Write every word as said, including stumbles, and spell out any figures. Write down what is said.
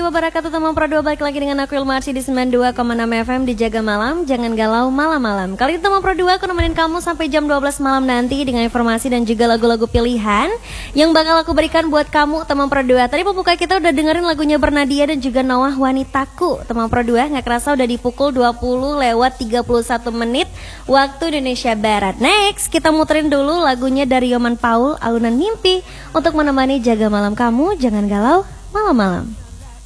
wabarakatuh, teman Pro dua, balik lagi dengan aku Ilma Arsy di sembilan puluh dua koma enam F M di Jaga Malam. Jangan galau malam-malam. Kali ini teman Pro dua, aku nemenin kamu sampai jam dua belas malam nanti dengan informasi dan juga lagu-lagu pilihan yang bakal aku berikan buat kamu teman Pro dua. Tadi pembuka kita udah dengerin lagunya Bernadia dan juga Noah Wanitaku. Teman Pro dua, gak kerasa udah di pukul dua puluh lewat tiga puluh satu menit waktu Indonesia Barat. Next, kita muterin dulu lagunya dari Yoman Paul, Alunan Mimpi, untuk menemani jaga malam kamu. Jangan galau malam-malam.